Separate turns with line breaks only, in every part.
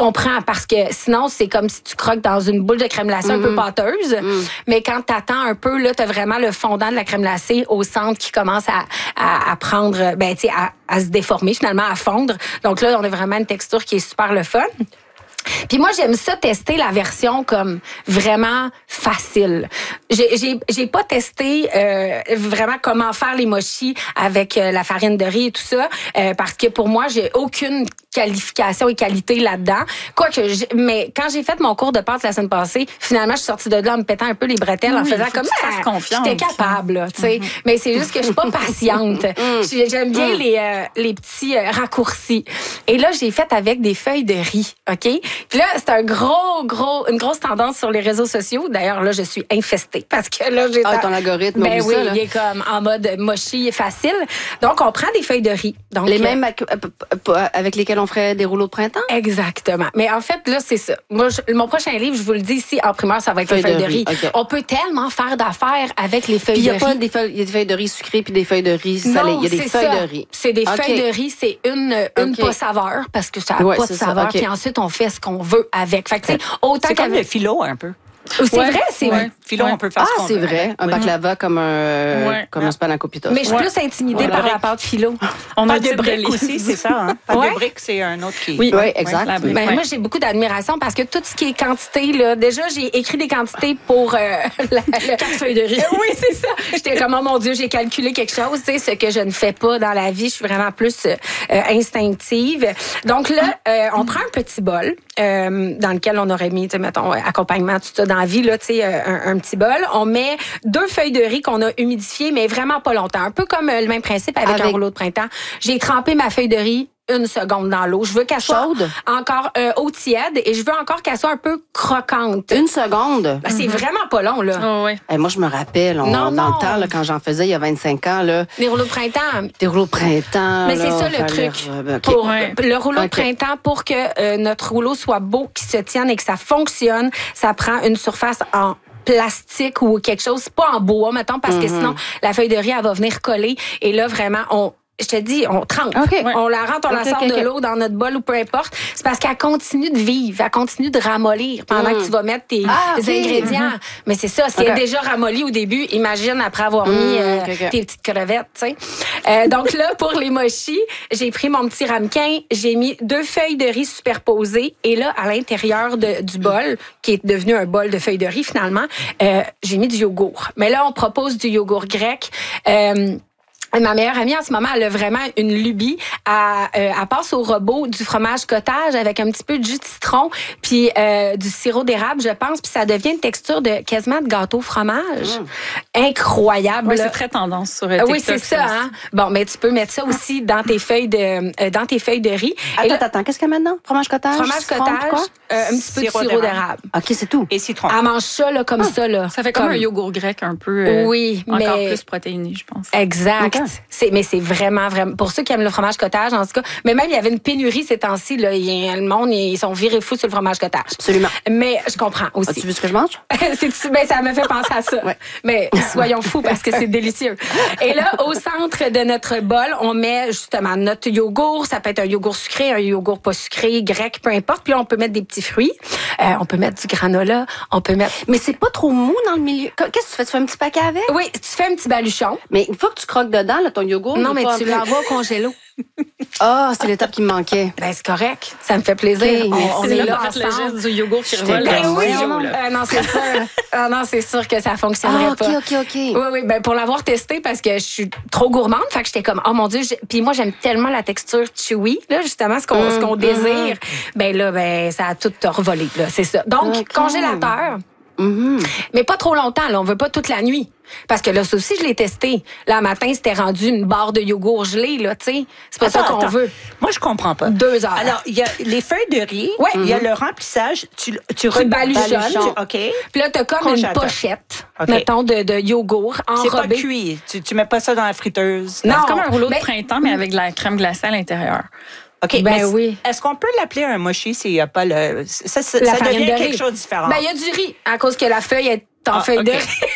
comprends, parce que sinon, c'est comme si tu croques dans une boule de crème glacée un peu pâteuse. Mais quand t'attends un peu, là, t'as vraiment le fondant de la crème glacée au centre qui commence à prendre, ben, tu sais, à se déformer, finalement, à fondre. Donc là, on a vraiment une texture qui est super le fun. Puis moi, j'aime ça tester la version comme vraiment facile. J'ai pas testé vraiment comment faire les mochis avec la farine de riz et tout ça, parce que pour moi, j'ai aucune qualification et qualité là-dedans. Mais quand j'ai fait mon cours de pâtes la semaine passée, finalement, je suis sortie de là en me pétant un peu les bretelles, en faisant comme ça. J'étais capable, là, tu sais. Mais c'est juste que je suis pas patiente. J'aime bien les petits raccourcis. Et là, j'ai fait avec des feuilles de riz, OK? Puis là, c'est une grosse tendance sur les réseaux sociaux. D'ailleurs, là, je suis infestée parce que là, j'ai...
ton algorithme,
ben oui,
ça, là.
il est comme en mode mochi facile. Donc, on prend des feuilles de riz. Donc,
les mêmes avec lesquels on ferait des rouleaux de printemps?
Exactement. Mais en fait, là, c'est ça. Moi, mon prochain livre, je vous le dis ici, en primaire, ça va être les feuilles de riz. Okay. On peut tellement faire d'affaires avec les feuilles de riz.
Il y a des feuilles de riz sucrées puis des feuilles de riz salées. Il y a des feuilles de riz.
C'est des feuilles de riz. C'est une pas saveur parce que ça n'a pas de saveur. Puis ensuite, on fait ce qu'on veut avec. Fait que,
c'est comme le philo, un peu.
C'est vrai, c'est vrai.
Philo, on peut faire ce qu'on
c'est vrai. Un baklava comme un spanakopita.
Mais je suis plus intimidée par la pâte philo.
On a des briques aussi, c'est ça. Hein? Pâte de briques, c'est un autre qui...
Oui, exact.
Ben, moi, j'ai beaucoup d'admiration parce que tout ce qui est quantité, là, déjà, j'ai écrit des quantités pour le 4 feuilles de riz. Oui, c'est ça. J'étais comme, oh mon Dieu, j'ai calculé quelque chose, tu sais, ce que je ne fais pas dans la vie. Je suis vraiment plus instinctive. Donc là, on prend un petit bol dans lequel on aurait mis, mettons, accompagnement, tout ça, dans la vie, là, tu sais, un petit bol. On met 2 feuilles de riz qu'on a humidifiées, mais vraiment pas longtemps. Un peu comme le même principe avec un rouleau de printemps. J'ai trempé ma feuille de riz 1 seconde dans l'eau. Je veux qu'elle soit encore eau tiède et je veux encore qu'elle soit un peu croquante.
1 seconde?
Ben, c'est vraiment pas long, là.
Oh, oui.
Moi, je me rappelle, dans le temps, là, quand j'en faisais il y a 25 ans, là,
les rouleaux de printemps.
Des rouleaux de printemps.
Mais c'est ça le truc. Pour le rouleau de printemps, pour que notre rouleau soit beau, qu'il se tienne et que ça fonctionne, ça prend une surface en plastique ou quelque chose, pas en bois, mettons, parce que sinon, la feuille de riz, elle va venir coller. Et là, vraiment, je te dis, on trempe. On la rentre, on la sort de l'eau dans notre bol ou peu importe. C'est parce qu'elle continue de vivre, elle continue de ramollir pendant que tu vas mettre tes ingrédients. Mais c'est ça, si elle est déjà ramollie au début, imagine après avoir mis tes petites crevettes, tu sais. Donc là, pour les mochis, j'ai pris mon petit ramequin, j'ai mis 2 feuilles de riz superposées et là, à l'intérieur du bol, qui est devenu un bol de feuilles de riz finalement, j'ai mis du yogourt. Mais là, on propose du yogourt grec. Ma meilleure amie, en ce moment, elle a vraiment une lubie. Elle passe au robot du fromage cottage avec un petit peu de jus de citron puis du sirop d'érable, je pense. Puis ça devient une texture de quasiment de gâteau fromage. Incroyable.
Oui, c'est très tendance sur TikTok.
Oui, c'est ça. Hein? Bon, mais tu peux mettre ça aussi dans tes feuilles de riz.
Attends, qu'est-ce qu'il y a maintenant? Fromage cottage?
Fromage cottage, un petit peu de sirop d'érable.
OK, c'est tout.
Et citron.
Elle mange ça là, comme ça. Là.
Ça fait comme un yogourt grec un peu encore plus protéiné, je pense.
Exact. Mais c'est vraiment, pour ceux qui aiment le fromage cottage, en tout cas. Mais même, il y avait une pénurie ces temps-ci. Là, le monde, ils sont virés fous sur le fromage cottage.
Absolument.
Mais je comprends aussi.
As-tu vu ce que je mange?
Ça me fait penser à ça. Mais soyons fous parce que c'est délicieux. Et là, au centre de notre bol, on met justement notre yogourt. Ça peut être un yogourt sucré, un yogourt pas sucré, grec, peu importe. Puis là, on peut mettre des petits fruits. On peut mettre du granola. On peut mettre...
Mais c'est pas trop mou dans le milieu. Qu'est-ce que tu fais? Tu fais un petit paquet avec?
Oui, tu fais un petit baluchon.
Mais une fois que tu croques dedans, là, ton yogourt...
Non, mais tu l'envoies au congélo.
C'est l'étape qui me manquait.
Ben, c'est correct. Ça me fait plaisir. On est là
ensemble. Le geste du yogourt qui revole.
Non, c'est sûr. Non, c'est sûr que ça fonctionnerait pas.
OK.
Oui. Ben, pour l'avoir testé, parce que je suis trop gourmande, fait que j'étais comme, oh mon Dieu. Puis moi, j'aime tellement la texture chewy, là, justement, ce qu'on désire. Ben là, ça a tout revolé, là. C'est ça. Donc, congélateur. Mais pas trop longtemps, là. On veut pas toute la nuit. Parce que là, ça aussi, je l'ai testé. Là, matin, c'était rendu une barre de yogourt gelé, là, tu sais. C'est pas ça qu'on veut.
Moi, je comprends pas.
2 heures.
Alors, il y a les feuilles de riz. Il y a le remplissage. Tu
baluchonnes.
OK.
Puis là, t'as comme une pochette, mettons, de yogourt enrobé.
C'est pas cuit. Tu mets pas ça dans la friteuse.
Non, c'est comme un rouleau de printemps, mais avec de la crème glacée à l'intérieur.
OK, oui. Est-ce qu'on peut l'appeler un mochi s'il n'y a pas le... Ça devient quelque chose de différent.
Ben, il y a du riz, à cause que la feuille est en feuille de riz. Ben oui,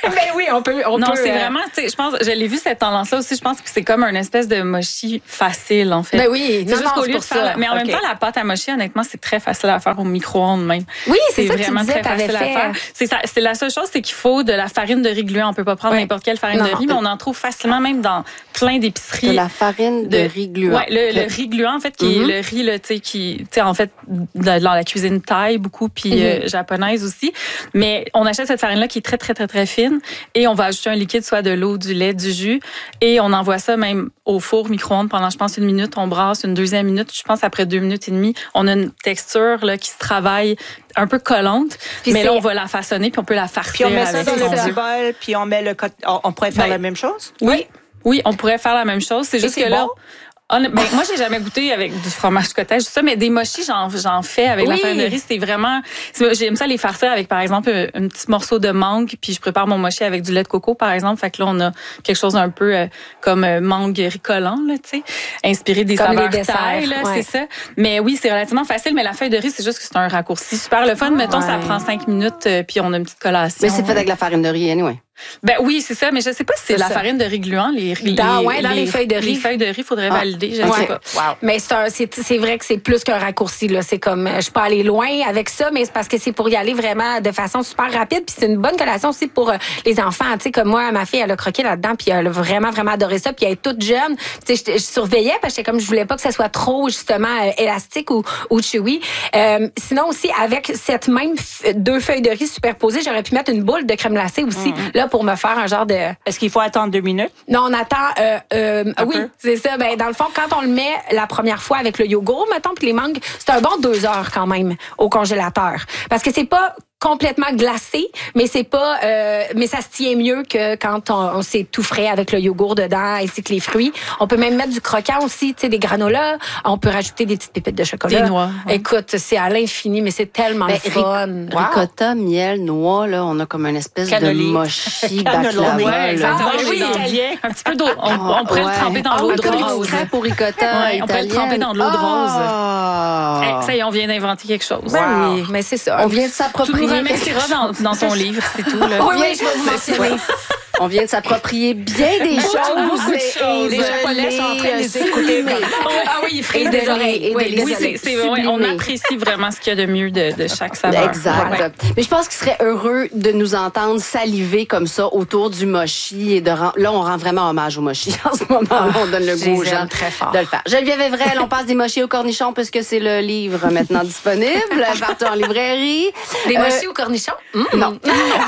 on peut.
Non, c'est vraiment, tu sais, je pense, je l'ai vu cette tendance-là aussi. Je pense que c'est comme une espèce de mochi facile, en fait.
Ben oui,
c'est juste qu'au lieu de faire. Mais en même temps, la pâte à mochi, honnêtement, c'est très facile à faire au micro-ondes même.
Oui, c'est ça
vraiment
que tu disais,
très facile à faire. C'est la seule chose, c'est qu'il faut de la farine de riz gluant. On peut pas prendre n'importe quelle farine de riz, mais on en trouve facilement même dans plein d'épiceries.
De la farine de riz gluant.
Ouais, le riz gluant, en fait, qui est le riz, là, tu sais, en fait, dans la cuisine thaï beaucoup, puis japonaise aussi. Mais on achète cette farine-là qui est très, très, très, très fine et on va ajouter un liquide, soit de l'eau, du lait, du jus, et on envoie ça même au four micro-ondes pendant, je pense, 1 minute. On brasse une deuxième minute. Je pense après 2 minutes et demie, on a une texture là qui se travaille un peu collante, puis mais là, on va la façonner puis on peut la farcir.
Puis on met ça
avec
dans le petit bol, puis on met on pourrait faire la même chose?
Oui, on pourrait faire la même chose. C'est juste que là... moi, j'ai jamais goûté avec du fromage cottage, tout ça, mais des mochis, j'en fais avec la farine de riz. C'est vraiment, j'aime ça les farcir avec, par exemple, un petit morceau de mangue, puis je prépare mon mochi avec du lait de coco, par exemple. Fait que là, on a quelque chose un peu comme mangue ricolant, là, tu sais, inspiré des
comme
saveurs
les desserts,
thaï, là, c'est ça. Mais oui, c'est relativement facile, mais la feuille de riz, c'est juste que c'est un raccourci super le fun. Mettons, ça prend 5 minutes, puis on a une petite collation.
Mais c'est fait avec la farine de riz, anyway.
Ben oui, c'est ça, mais je sais pas si c'est la farine de riz gluant, les
feuilles de riz.
Les feuilles de riz, faudrait valider, je sais pas.
Wow. Mais c'est vrai que c'est plus qu'un raccourci là, c'est comme je peux aller loin avec ça, mais c'est parce que c'est pour y aller vraiment de façon super rapide, puis c'est une bonne collation aussi pour les enfants, tu sais comme moi ma fille elle a croqué là-dedans, puis elle a vraiment adoré ça, puis elle est toute jeune, tu sais je surveillais parce que j'étais comme je voulais pas que ça soit trop justement élastique ou chewy. Sinon aussi avec cette même 2 feuilles de riz superposées, j'aurais pu mettre une boule de crème glacée aussi. Là, pour me faire un genre de...
Est-ce qu'il faut attendre 2 minutes?
Non, on attend... oui, c'est ça. Ben, dans le fond, quand on le met la première fois avec le yogourt, mettons, puis les mangues, c'est un bon 2 heures quand même au congélateur. Parce que c'est pas complètement glacé, mais c'est pas, mais ça se tient mieux que quand on s'est tout frais avec le yogourt dedans ainsi que les fruits. On peut même mettre du croquant aussi, tu sais, des granolas. On peut rajouter des petites pépites de chocolat.
Des noix. Ouais.
Écoute, c'est à l'infini, mais c'est tellement fun.
Ricotta, miel, noix, là, on a comme une espèce de mochi baklava.
Oui, italien. Un petit peu d'eau. On pourrait le tremper dans l'eau de rose.
Pour ricotta,
on pourrait le tremper dans de l'eau de rose. Ça y est, on vient d'inventer quelque chose.
Oui, mais c'est ça.
On vient de s'approprier.
Tu nous remercieras dans ton livre, c'est tout. Là.
Oui, je vais vous mentionner.
On vient de s'approprier bien des choses.
Les Japonais sont en train de les écouter.
Ah oui, ils frisent des oreilles.
On apprécie vraiment ce qu'il y a de mieux de chaque saveur.
Exact. Ouais. Mais je pense qu'il serait heureux de nous entendre saliver comme ça autour du mochi. Et là, on rend vraiment hommage au mochi en ce moment. On donne le goût aux gens de le faire. Geneviève Evrel, on passe des mochis aux cornichons puisque c'est le livre maintenant disponible partout en librairie.
Des mochis aux cornichons?
Non.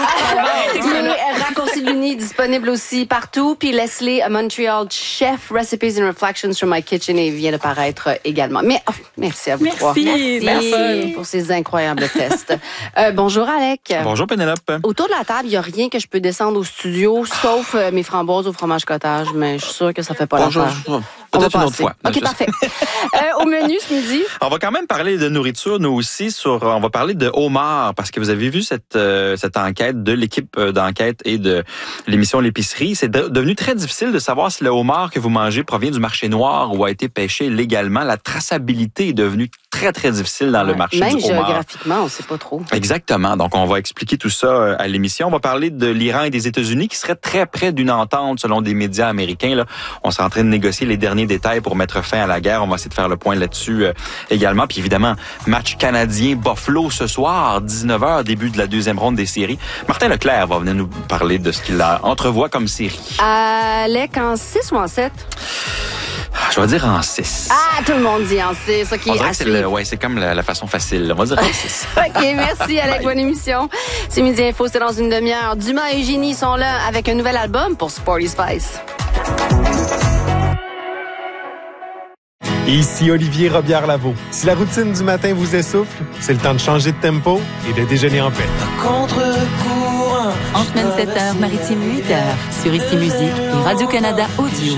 Les raccourcis de l'Uni disponible aussi partout. Puis Leslie, a Montreal Chef, Recipes and Reflections from My Kitchen, et vient de paraître également. Mais merci à vous trois.
Merci
pour ces incroyables tests. Bonjour Alec.
Bonjour Pénélope.
Autour de la table, il n'y a rien que je peux descendre au studio, sauf mes framboises au fromage cottage, mais je suis sûre que ça ne fait pas l'affaire.
Peut-être une autre fois.
OK, parfait. Au menu ce midi?
On va quand même parler de nourriture, nous aussi. On va parler de homard, parce que vous avez vu cette enquête de l'équipe d'enquête et de l'émission L'épicerie. C'est devenu très difficile de savoir si le homard que vous mangez provient du marché noir ou a été pêché légalement. La traçabilité est devenue très, très difficile dans le marché du homard.
Même géographiquement, on ne sait pas trop.
Exactement. Donc, on va expliquer tout ça à l'émission. On va parler de l'Iran et des États-Unis qui seraient très près d'une entente selon des médias américains. Là, on est en train de négocier les derniers détails pour mettre fin à la guerre. On va essayer de faire le point là-dessus également. Puis évidemment, match canadien-Buffalo ce soir, 19h, début de la 2e ronde des séries. Martin Leclerc va venir nous parler de ce qu'il entrevoit comme série.
Alec, en 6 ou en 7?
Je vais dire en 6.
Ah, tout le monde dit en 6. OK,
on dirait que c'est comme la façon facile. On va dire en 6.
OK, merci Alec, bonne émission. C'est Midi Info, c'est dans une demi-heure. Dumas et Eugénie sont là avec un nouvel album pour Sporty Spice.
Ici Olivier Robillard-Lavaux. Si la routine du matin vous essouffle, c'est le temps de changer de tempo et de déjeuner en paix.
En semaine 7h, Maritime 8h, sur Ici Musique et Radio-Canada Audio.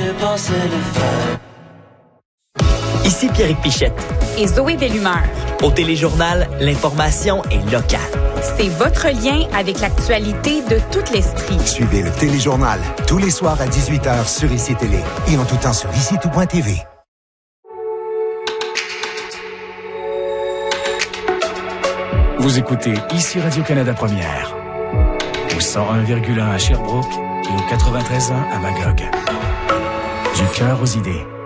Ici Pierrick Pichette.
Et Zoé Bellumeur.
Au Téléjournal, l'information est locale.
C'est votre lien avec l'actualité de toute l'Estrie.
Suivez le Téléjournal tous les soirs à 18h sur Ici Télé et en tout temps sur ICITOUP.tv.
Vous écoutez Ici Radio-Canada Première. Au 101,1 à Sherbrooke et au 93.1 à Magog. Du cœur aux idées.